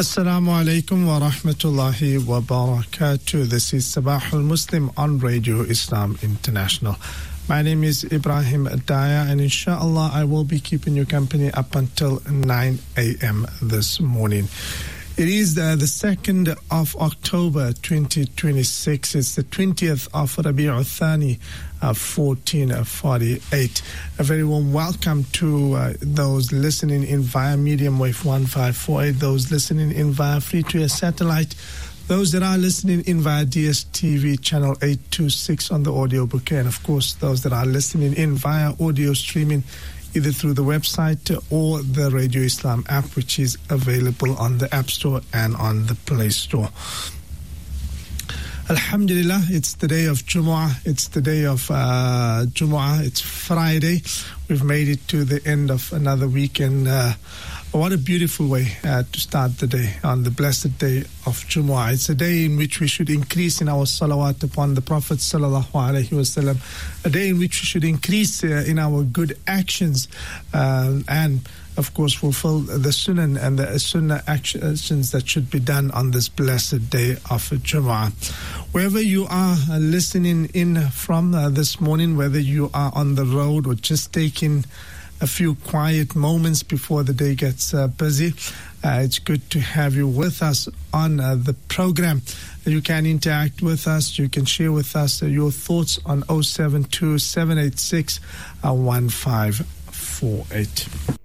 Assalamu alaikum wa rahmatullahi wa barakatuh. This is Sabah al-Muslim on Radio Islam International. My name is Ibrahim Daya, and inshallah I will be keeping you company up until 9 a.m. this morning. It is the 2nd of October 2026. It's the 20th of Rabi'ul Thani 1448. A very warm welcome to those listening in via medium wave 1548, those listening in via free-to-air satellite, those that are listening in via DSTV channel 826 on the audio bouquet, and of course those that are listening in via audio streaming either through the website or the Radio Islam app, which is available on the App Store and on the Play Store. Alhamdulillah, it's the day of Jumu'ah. It's the day of Jumu'ah. It's Friday. We've made it to the end of another weekend. What a beautiful way to start the day, on the blessed day of Jumu'ah. It's a day in which we should increase in our salawat upon the Prophet sallallahu alaihi wasallam. A day in which we should increase in our good actions and, of course, fulfill the sunan and the sunnah actions that should be done on this blessed day of Jumu'ah. Wherever you are listening in from this morning, whether you are on the road or just taking a few quiet moments before the day gets busy, it's good to have you with us on the program. You can interact with us. You can share with us your thoughts on 072 786 1548.